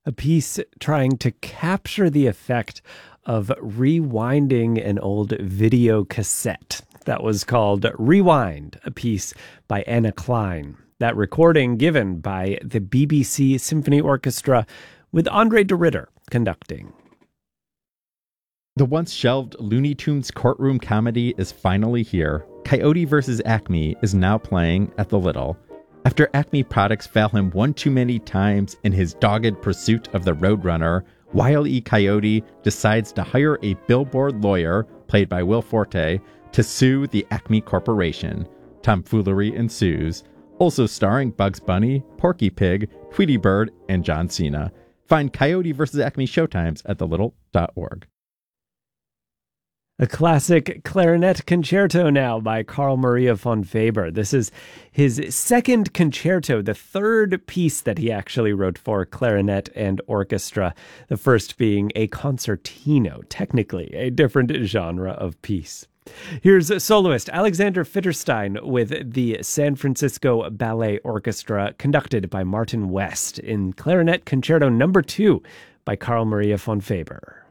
A piece trying to capture the effect of rewinding an old video cassette. That was called Rewind, a piece by Anna Klein. That recording given by the BBC Symphony Orchestra with Andre de Ritter conducting. The once shelved Looney Tunes courtroom comedy is finally here. Coyote vs. Acme is now playing at the Little. After Acme products fail him one too many times in his dogged pursuit of the Roadrunner, Wile E. Coyote decides to hire a billboard lawyer, played by Will Forte, to sue the Acme Corporation. Tomfoolery ensues. Also starring Bugs Bunny, Porky Pig, Tweety Bird, and John Cena. Find Coyote vs. Acme showtimes at thelittle.org. A classic clarinet concerto now by Carl Maria von Weber. This is his second concerto, the third piece that he actually wrote for clarinet and orchestra, the first being a concertino, technically a different genre of piece. Here's soloist Alexander Fitterstein with the San Francisco Ballet Orchestra, conducted by Martin West in Clarinet Concerto No. 2 by Carl Maria von Weber.